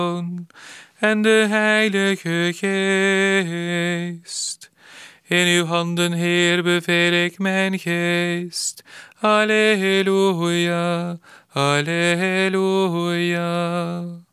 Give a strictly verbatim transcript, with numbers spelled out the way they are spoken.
en de Heilige Geest. In uw handen, Heer, beveel ik mijn geest. Alleluia, alleluia.